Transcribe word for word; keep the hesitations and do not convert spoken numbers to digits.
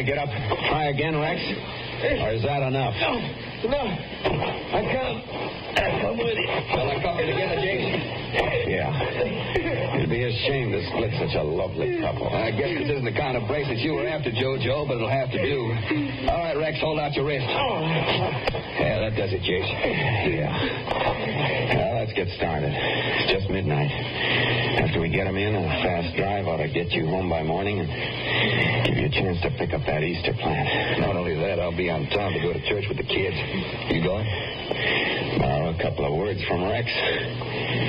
want to get up, try again, Rex? Or is that enough? No, no. I come. I come with you. Shall I come together, James? Yeah. It'd be a shame to split such a lovely couple. I guess this isn't the kind of bracelet you were after, Jojo, but it'll have to do. All right, Rex, hold out your wrist. Yeah, that does it, Jace. Yeah. Well, let's get started. It's just midnight. After we get him in, a fast drive ought to get you home by morning and give you a chance to pick up that Easter plant. Not only that, I'll be on time to go to church with the kids. You going? Borrow a couple of words from Rex.